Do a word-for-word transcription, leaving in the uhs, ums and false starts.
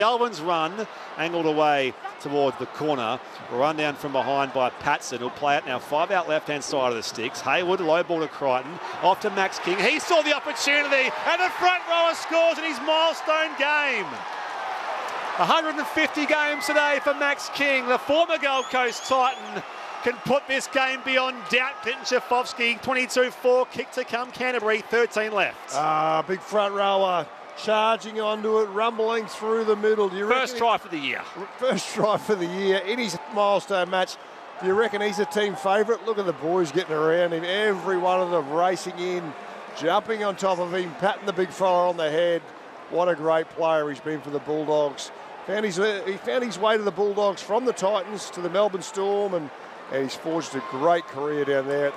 Galvin's run, angled away towards the corner. Run down from behind by Patson, who'll play it now five out left-hand side of the sticks. Hayward, low ball to Crichton, off to Max King. He saw the opportunity, and the front rower scores in his milestone game. one hundred fifty games today for Max King. The former Gold Coast Titan can put this game beyond doubt. Clinton Schifofsky, twenty-two four, kick to come Canterbury, thirteen left. Ah, big front rower. Charging onto it, rumbling through the middle. Do you First try for the year. First try for the year in his milestone match. Do you reckon he's a team favourite? Look at the boys getting around him. Every one of them racing in, jumping on top of him, patting the big fella on the head. What a great player he's been for the Bulldogs. Found his, he found his way to the Bulldogs from the Titans to the Melbourne Storm, and, and he's forged a great career down there.